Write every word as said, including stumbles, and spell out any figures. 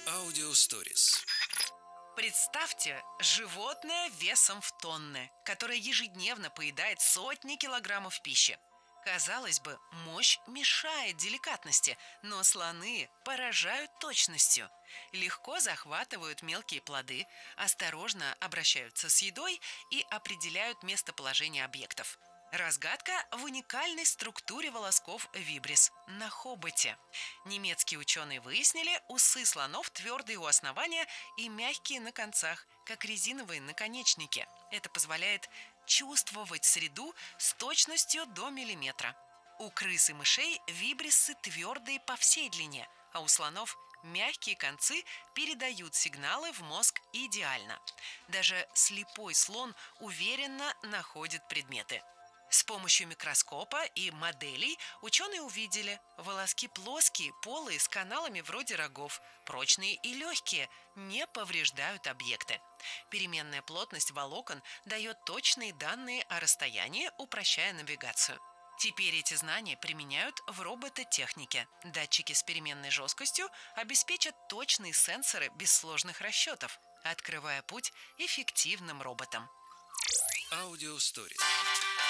Аудио Stories. Представьте, животное весом в тонны, которое ежедневно поедает сотни килограммов пищи. Казалось бы, мощь мешает деликатности, но слоны поражают точностью. Легко захватывают мелкие плоды, осторожно обращаются с едой и определяют местоположение объектов. Разгадка в уникальной структуре волосков вибрис на хоботе. Немецкие ученые выяснили, усы слонов твердые у основания и мягкие на концах, как резиновые наконечники. Это позволяет чувствовать среду с точностью до миллиметра. У крыс и мышей вибрисы твердые по всей длине, а у слонов мягкие концы передают сигналы в мозг идеально. Даже слепой слон уверенно находит предметы. С помощью микроскопа и моделей ученые увидели: волоски плоские, полые, с каналами вроде рогов, прочные и легкие, не повреждают объекты. Переменная плотность волокон дает точные данные о расстоянии, упрощая навигацию. Теперь эти знания применяют в робототехнике. Датчики с переменной жесткостью обеспечат точные сенсоры без сложных расчетов, открывая путь эффективным роботам. Аудио Stories.